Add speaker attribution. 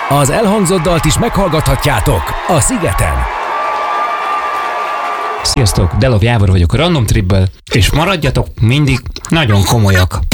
Speaker 1: Az elhangzott dalt is meghallgathatjátok a Szigeten.
Speaker 2: Sziasztok, Delov Jávor vagyok a Random Tripből, és maradjatok mindig nagyon komolyak.